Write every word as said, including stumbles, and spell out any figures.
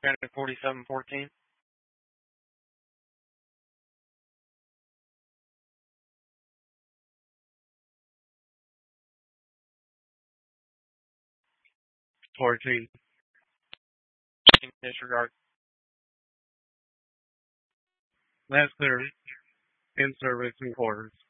Brandon forty-seven fourteen. fourteen. Disregard. That's clear. In service and quarters.